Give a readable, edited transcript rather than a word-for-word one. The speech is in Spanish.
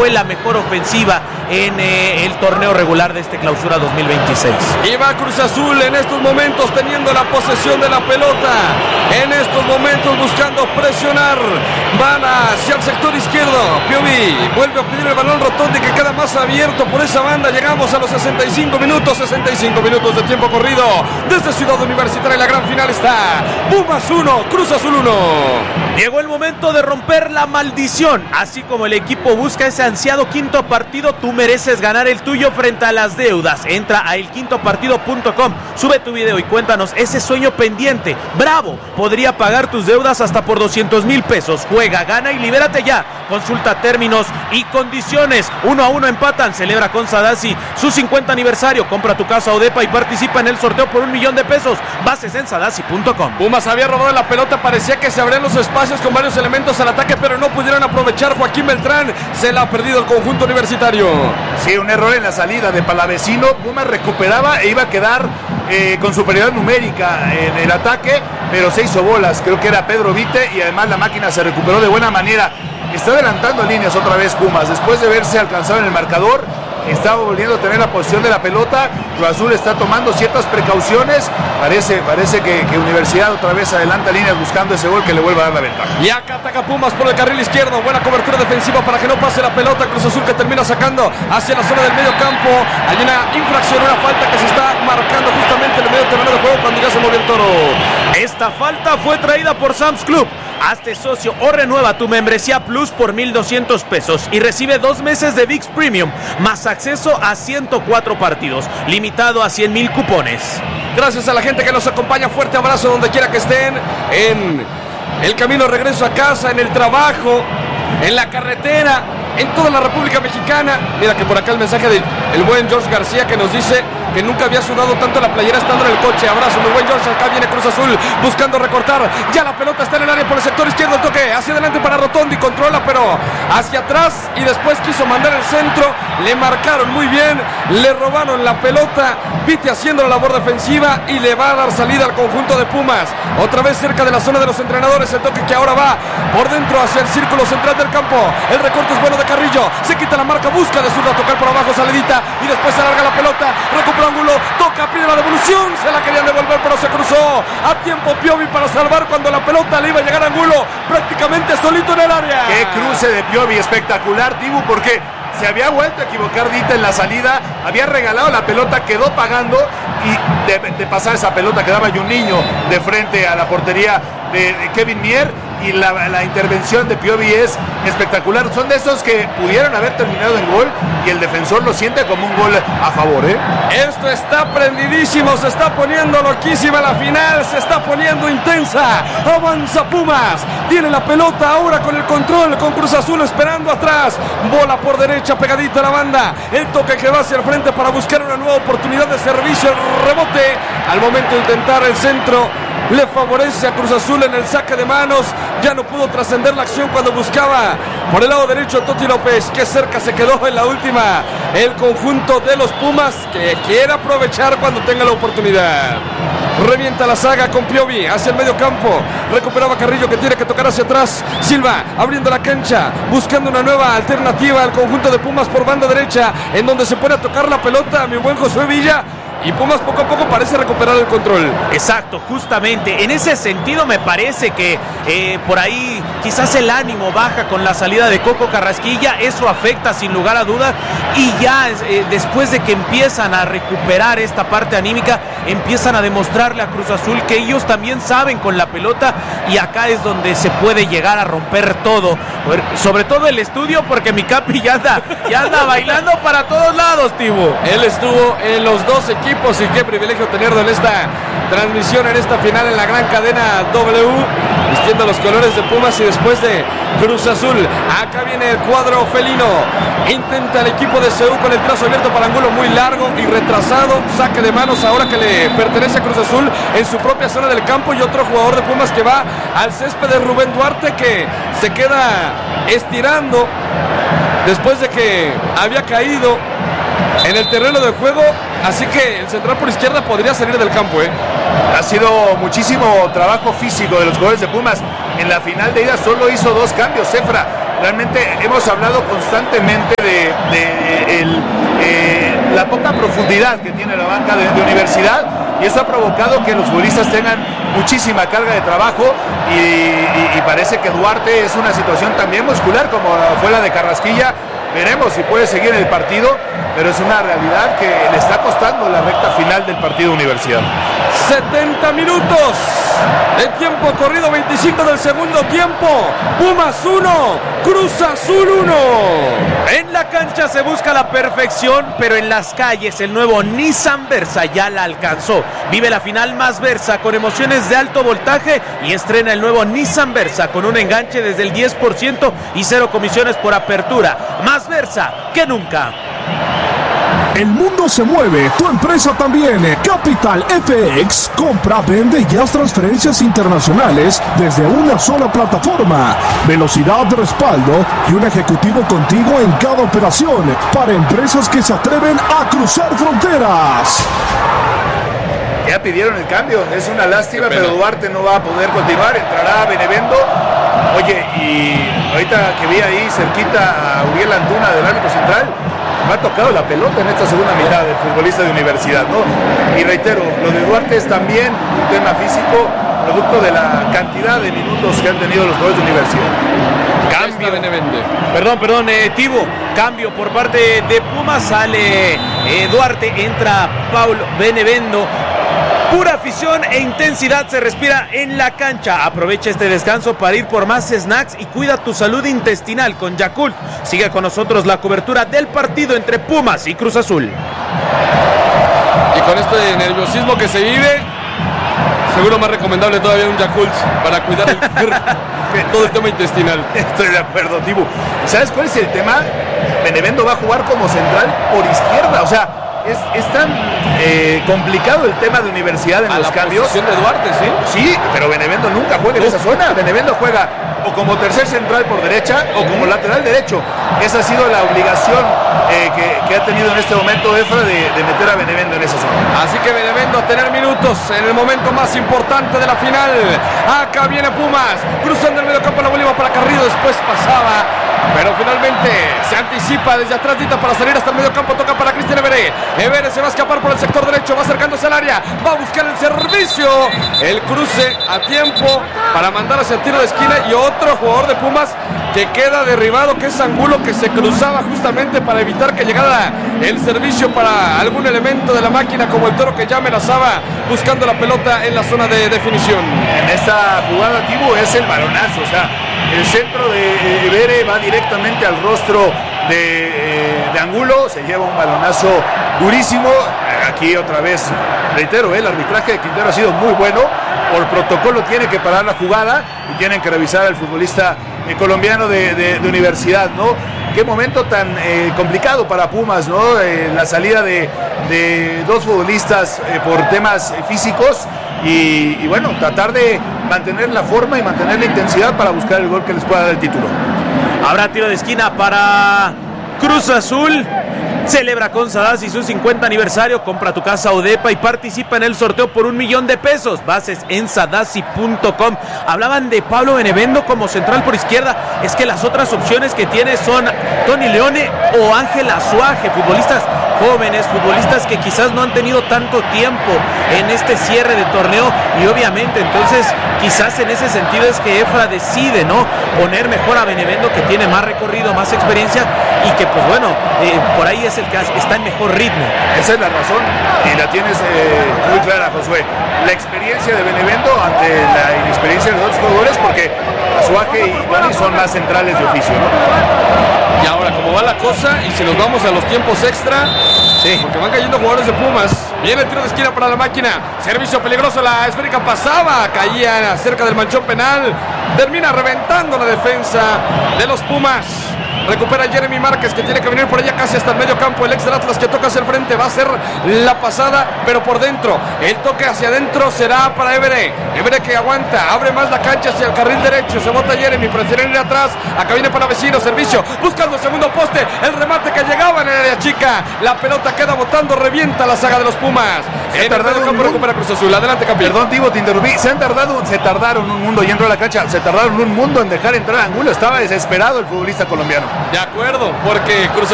fue la mejor ofensiva en el torneo regular de este clausura 2026. Y va Cruz Azul en estos momentos teniendo la posesión de la pelota, en estos momentos buscando presionar, van hacia el sector izquierdo. Piovi vuelve a pedir el balón Rotondi que queda más abierto por esa banda. Llegamos a los 65 minutos de tiempo corrido desde Ciudad Universitaria. La gran final está Pumas 1, Cruz Azul 1. Llegó el momento de romper la maldición. Así como el equipo busca ese ansiado quinto partido, tú mereces ganar el tuyo frente a las deudas. Entra a elquintopartido.com, sube tu video y cuéntanos ese sueño pendiente. ¡Bravo! Podría pagar tus deudas hasta por 200,000 pesos. Juega, gana y libérate ya. Consulta términos y condiciones. 1-1 empatan. Celebra con Sadasi su 50 aniversario. Compra tu casa o depa y participa en el sorteo por 1,000,000 de pesos. Bases en sadasi.com. Pumas había robado la pelota. Parecía que se abrían los espacios con varios elementos al ataque, pero no pudieron aprovechar. Joaquín Beltrán se la ha perdido el conjunto universitario. Sí, un error en la salida de Palavecino. Pumas recuperaba e iba a quedar con superioridad numérica en el ataque, pero se hizo bolas. Creo que era Pedro Vite y además la máquina se recuperó de buena manera. Está adelantando líneas otra vez Pumas. Después de verse alcanzado en el marcador, está volviendo a tener la posición de la pelota. Cruz Azul está tomando ciertas precauciones. Parece que Universidad otra vez adelanta líneas buscando ese gol que le vuelva a dar la ventaja. Y acá ataca Pumas por el carril izquierdo. Buena cobertura defensiva para que no pase la pelota. Cruz Azul que termina sacando hacia la zona del medio campo. Hay una infracción, una falta que se está marcando justamente en el medio terreno de juego cuando ya se movió el Toro. Esta falta fue traída por Sam's Club. Hazte socio o renueva tu membresía Plus por 1,200 pesos y recibe 2 meses de ViX Premium más acceso a 104 partidos, limitado a 100,000 cupones. Gracias a la gente que nos acompaña. Fuerte abrazo donde quiera que estén, en el camino de regreso a casa, en el trabajo, en la carretera, en toda la República Mexicana. Mira que por acá el mensaje del buen George García que nos dice que nunca había sudado tanto la playera estando en el coche. Abrazo, muy buen George. Acá viene Cruz Azul buscando recortar. Ya la pelota está en el área por el sector izquierdo. El toque hacia adelante para Rotondi. Controla, pero hacia atrás. Y después quiso mandar el centro. Le marcaron muy bien. Le robaron la pelota. Vite haciendo la labor defensiva y le va a dar salida al conjunto de Pumas. Otra vez cerca de la zona de los entrenadores. El toque que ahora va por dentro hacia el círculo central del campo. El recorte es bueno de Carrillo. Se quita la marca. Busca de zurda tocar por abajo. Saledita. Y después se alarga la pelota. Recupera ángulo, toca, pide la devolución, se la querían devolver pero se cruzó a tiempo Piovi para salvar cuando la pelota le iba a llegar a Angulo prácticamente solito en el área. Qué cruce de Piovi, espectacular, Dibu, porque se había vuelto a equivocar Dita en la salida, había regalado la pelota, quedó pagando y de pasar esa pelota quedaba un niño de frente a la portería de Kevin Mier. Y la intervención de Piovi es espectacular. Son de esos que pudieron haber terminado en gol y el defensor lo siente como un gol a favor, ¿eh? Esto está prendidísimo, se está poniendo loquísima la final, se está poniendo intensa. Avanza Pumas, tiene la pelota ahora con el control, con Cruz Azul esperando atrás. Bola por derecha, pegadita a la banda. El toque que va hacia el frente para buscar una nueva oportunidad de servicio. El rebote al momento de intentar el centro le favorece a Cruz Azul en el saque de manos. Ya no pudo trascender la acción cuando buscaba por el lado derecho Toti López, que cerca se quedó en la última el conjunto de los Pumas, que quiere aprovechar cuando tenga la oportunidad. Revienta la saga con Piovi hacia el medio campo. Recuperaba Carrillo que tiene que tocar hacia atrás. Silva abriendo la cancha, buscando una nueva alternativa al conjunto de Pumas por banda derecha, en donde se pone a tocar la pelota mi buen Josué Villa. Y Pumas poco a poco parece recuperar el control. Exacto, justamente. En ese sentido me parece que por ahí quizás el ánimo baja con la salida de Coco Carrasquilla. Eso afecta sin lugar a dudas. Y ya después de que empiezan a recuperar esta parte anímica, empiezan a demostrarle a Cruz Azul que ellos también saben con la pelota. Y acá es donde se puede llegar a romper todo. Sobre todo el estudio, porque mi Capi ya anda bailando para todos lados, Tibu. Él estuvo en los dos equipos y qué privilegio tenerlo en esta transmisión, en esta final en la gran cadena W, vistiendo los colores de Pumas y después de Cruz Azul. Acá viene el cuadro felino, intenta el equipo de CU con el trazo abierto para Angulo, muy largo y retrasado, saque de manos ahora que le pertenece a Cruz Azul en su propia zona del campo, y otro jugador de Pumas que va al césped de Rubén Duarte, que se queda estirando después de que había caído en el terreno de juego, así que el central por izquierda podría salir del campo, ¿eh? Ha sido muchísimo trabajo físico de los jugadores de Pumas. En la final de ida solo hizo 2 cambios, Cefra. Realmente hemos hablado constantemente poca profundidad que tiene la banca de Universidad, y eso ha provocado que los futbolistas tengan muchísima carga de trabajo y parece que Duarte es una situación también muscular como fue la de Carrasquilla. Veremos si puede seguir el partido, pero es una realidad que le está costando la recta final del partido Universidad. 70 minutos de tiempo corrido, 25 del segundo tiempo. Pumas 1, Cruz Azul 1. En la cancha se busca la perfección, pero en las calles el nuevo Nissan Versa ya la alcanzó. Vive la final más Versa con emociones de alto voltaje y estrena el nuevo Nissan Versa con un enganche desde el 10% y 0 comisiones por apertura. Más Versa que nunca. El mundo se mueve, tu empresa también. Capital FX, compra, vende y haz transferencias internacionales desde una sola plataforma. Velocidad de respaldo y un ejecutivo contigo en cada operación para empresas que se atreven a cruzar fronteras. Ya pidieron el cambio, es una lástima, pero Duarte no va a poder continuar, entrará Benevendo. Oye, y ahorita que vi ahí cerquita a Uriel Antuna del árbitro central, me ha tocado la pelota en esta segunda mitad del futbolista de Universidad, ¿no? Y reitero, lo de Duarte es también un tema físico, producto de la cantidad de minutos que han tenido los jugadores de Universidad. Cambio Benevende. Perdón, Tibo. Cambio por parte de Pumas. Sale Duarte, entra Paulo Benevendo. Pura afición e intensidad se respira en la cancha. Aprovecha este descanso para ir por más snacks y cuida tu salud intestinal con Yakult. Sigue con nosotros la cobertura del partido entre Pumas y Cruz Azul. Y con este nerviosismo que se vive, seguro más recomendable todavía un Yakult para cuidar todo el tema intestinal. Estoy de acuerdo, Tibu. ¿Sabes cuál es el tema? Benevendo va a jugar como central por izquierda, o sea, es tan complicado el tema de Universidad en los cambios. De Duarte, ¿sí? Sí, pero Benevendo nunca juega en esa zona. Benevendo juega o como tercer central por derecha o como lateral derecho. Esa ha sido la obligación que ha tenido en este momento Efra de meter a Benevendo en esa zona. Así que Benevendo a tener minutos en el momento más importante de la final. Acá viene Pumas, cruzando el medio campo, la bola iba para Carrillo, después pasaba, pero finalmente se anticipa desde atrás Dita para salir hasta el medio campo, toca para Cristian Everé. Everé se va a escapar por el sector derecho, va acercándose al área, va a buscar el servicio, el cruce a tiempo para mandar hacia el tiro de esquina, y otro jugador de Pumas que queda derribado, que es Angulo, que se cruzaba justamente para evitar que llegara el servicio para algún elemento de la máquina, como el Toro, que ya amenazaba buscando la pelota en la zona de definición. En esta jugada, Tibu, es el balonazo, o sea, el centro de Everé va directamente al rostro de Angulo, se lleva un balonazo durísimo. Aquí otra vez, reitero, el arbitraje de Quintero ha sido muy bueno. Por protocolo tiene que parar la jugada y tienen que revisar al futbolista colombiano de Universidad, ¿no? Qué momento tan complicado para Pumas, ¿no? La salida de dos futbolistas por temas físicos y bueno, tratar de mantener la forma y mantener la intensidad para buscar el gol que les pueda dar el título. Habrá tiro de esquina para Cruz Azul. Celebra con Sadassi su 50 aniversario. Compra tu casa Odepa y participa en el sorteo por $1,000,000. Bases en sadassi.com. Hablaban de Pablo Benevendo como central por izquierda. Es que las otras opciones que tiene son Tony Leone o Ángel Azuaje, futbolistas jóvenes, futbolistas que quizás no han tenido tanto tiempo en este cierre de torneo, y obviamente entonces quizás en ese sentido es que Efra decide, ¿no?, poner mejor a Benevendo, que tiene más recorrido, más experiencia, y que pues bueno, por ahí es el que está en mejor ritmo. Esa es la razón y la tienes muy clara, Josué. La experiencia de Benevendo ante la inexperiencia de los otros jugadores, porque Azuaje y Dani son más centrales de oficio, ¿no? Y ahora, como va la cosa, y si nos vamos a los tiempos extra, sí, porque van cayendo jugadores de Pumas. Viene el tiro de esquina para la máquina. Servicio peligroso, la esférica pasaba, caía cerca del manchón penal. Termina reventando la defensa de los Pumas. Recupera Jeremy Márquez, que tiene que venir por allá casi hasta el medio campo. El ex del Atlas, que toca hacia el frente, va a ser la pasada, pero por dentro. El toque hacia adentro será para Everé. Everé que aguanta, abre más la cancha hacia el carril derecho. Se bota Jeremy, prefiere ir atrás. Acá viene para Vecino, servicio, buscando el segundo poste. El remate que llegaba en el área chica. La pelota queda botando, revienta la saga de los Pumas. En el medio campo recupera Cruz Azul. Adelante, campeón. Perdón, Tibo, te interrumpí. Se tardaron un mundo yendo a la cancha. Se tardaron un mundo en dejar entrar a Angulo. Estaba desesperado el futbolista colombiano. De acuerdo, porque Cruz